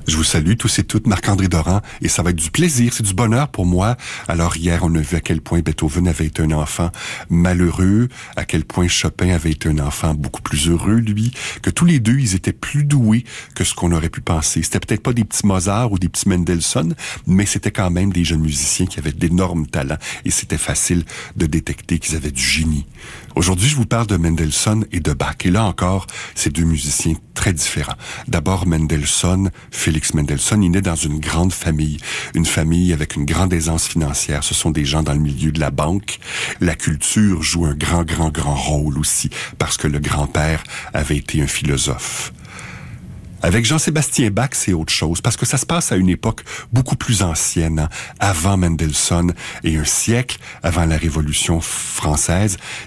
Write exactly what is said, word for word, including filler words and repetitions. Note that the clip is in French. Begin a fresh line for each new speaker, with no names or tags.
Je vous salue tous et toutes, Marc-André Doran, et ça va être du plaisir, c'est du bonheur pour moi. Alors hier, on a vu à quel point Beethoven avait été un enfant malheureux, à quel point Chopin avait été un enfant beaucoup plus heureux, lui, que tous les deux, ils étaient plus doués que ce qu'on aurait pu penser. C'était peut-être pas des petits Mozart ou des petits Mendelssohn, mais c'était quand même des jeunes musiciens qui avaient d'énormes talents, et c'était facile de détecter qu'ils avaient du génie. Aujourd'hui, je vous parle de Mendelssohn et de Bach, et là encore, c'est deux musiciens très différents. D'abord, Mendelssohn, Félix Mendelssohn, il naît dans une grande famille, une famille avec une grande aisance financière. Ce sont des gens dans le milieu de la banque. La culture joue un grand, grand, grand rôle aussi, parce que le grand-père avait été un philosophe. Avec Jean-Sébastien Bach, c'est autre chose, parce que ça se passe à une époque beaucoup plus ancienne, hein, avant Mendelssohn et un siècle avant la Révolution française.